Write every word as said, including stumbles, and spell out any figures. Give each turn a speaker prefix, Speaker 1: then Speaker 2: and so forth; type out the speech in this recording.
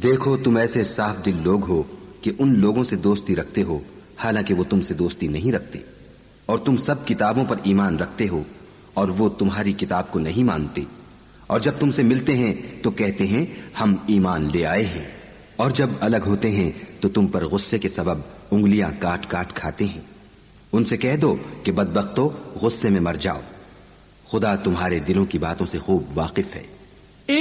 Speaker 1: देखो तुम ऐसे साफ दिल लोग हो कि उन लोगों से दोस्ती रखते हो हालांकि वो तुमसे दोस्ती नहीं रखते, और तुम सब किताबों पर ईमान रखते हो और वो तुम्हारी किताब को नहीं मानते, और जब तुमसे मिलते हैं तो कहते हैं हम ईमान ले आए हैं, और जब अलग होते हैं तो तुम पर गुस्से के सबब उंगलियां काट काट खाते हैं। उनसे कह दो कि बदबख्तो गुस्से में मर जाओ, खुदा तुम्हारे दिलों की बातों से खूब वाकिफ है।